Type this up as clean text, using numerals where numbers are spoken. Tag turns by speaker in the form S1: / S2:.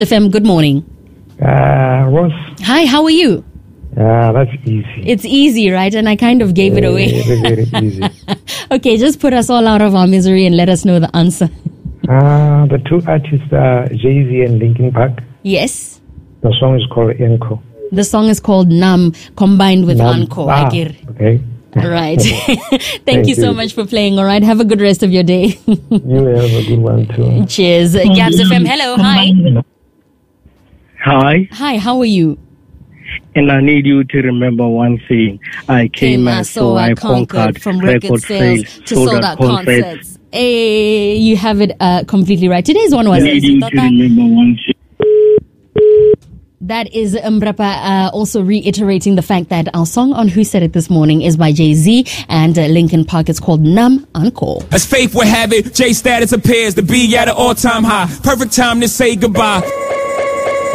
S1: FM, good morning.
S2: Ross.
S1: Hi, how are you?
S2: That's easy.
S1: It's easy, right? And I kind of gave it away.
S2: Very easy.
S1: Okay, just put us all out of our misery and let us know the answer.
S2: The two artists are Jay-Z and Linkin Park.
S1: Yes.
S2: The song is called Encore.
S1: The song is called Nam, combined with
S2: Nam.
S1: Encore.
S2: Okay.
S1: Right. Thank you so much for playing, all right? Have a good rest of your day.
S2: You have a good one too.
S1: Cheers. Gabs FM, hello, hi.
S3: Hi,
S1: how are you?
S3: and I need you to remember one thing. I came as so I conquered,
S1: from record sales to sold out concerts. Hey, you have it completely right. Today's one was...
S3: I need you to remember one thing.
S1: That is Mrapa also reiterating the fact that our song on Who Said It this morning is by Jay-Z and Linkin Park. It's called Nam Encore.
S4: As fate would have it, J status appears to be at an all-time high. Perfect time to say goodbye.